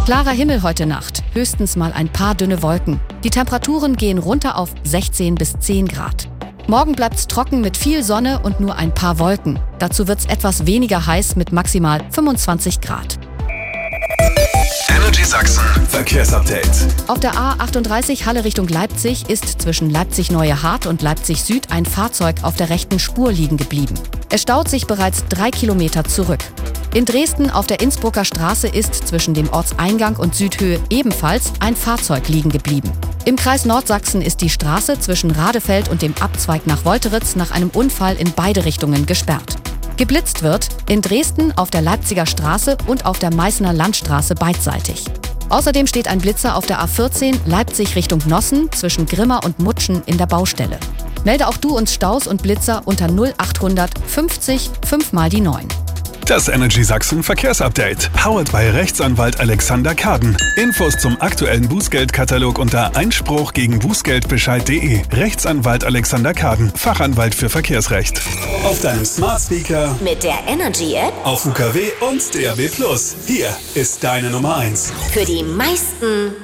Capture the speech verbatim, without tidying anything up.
Klarer Himmel heute Nacht, höchstens mal ein paar dünne Wolken. Die Temperaturen gehen runter auf sechzehn bis zehn Grad. Morgen bleibt's trocken mit viel Sonne und nur ein paar Wolken. Dazu wird's etwas weniger heiß mit maximal fünfundzwanzig Grad. Energy Sachsen Verkehrsupdate. Auf der A achtunddreißig Halle Richtung Leipzig ist zwischen Leipzig-Neue Hart und Leipzig-Süd ein Fahrzeug auf der rechten Spur liegen geblieben. Es staut sich bereits drei Kilometer zurück. In Dresden auf der Innsbrucker Straße ist zwischen dem Ortseingang und Südhöhe ebenfalls ein Fahrzeug liegen geblieben. Im Kreis Nordsachsen ist die Straße zwischen Radefeld und dem Abzweig nach Wolteritz nach einem Unfall in beide Richtungen gesperrt. Geblitzt wird in Dresden auf der Leipziger Straße und auf der Meißner Landstraße beidseitig. Außerdem steht ein Blitzer auf der A vierzehn Leipzig Richtung Nossen zwischen Grimma und Mutschen in der Baustelle. Melde auch du uns Staus und Blitzer unter null achthundert fünfzig fünf mal die neun. Das Energy Sachsen Verkehrsupdate. Powered by Rechtsanwalt Alexander Kaden. Infos zum aktuellen Bußgeldkatalog unter Einspruch gegen Bußgeldbescheid punkt de. Rechtsanwalt Alexander Kaden. Fachanwalt für Verkehrsrecht. Auf deinem Smart Speaker. Mit der Energy App. Auf U K W und D A B plus. Hier ist deine Nummer eins. Für die meisten